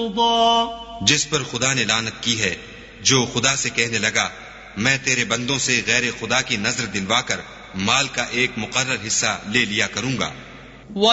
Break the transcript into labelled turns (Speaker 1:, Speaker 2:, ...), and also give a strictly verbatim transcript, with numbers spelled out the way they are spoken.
Speaker 1: قرضا,
Speaker 2: जिस पर खुदा ने लानत की है, जो खुदा से कहने लगा, मैं तेरे बंदों से गैर खुदा की नजर दिलवाकर माल का एक मुकर्रर हिस्सा ले लिया करूंगा.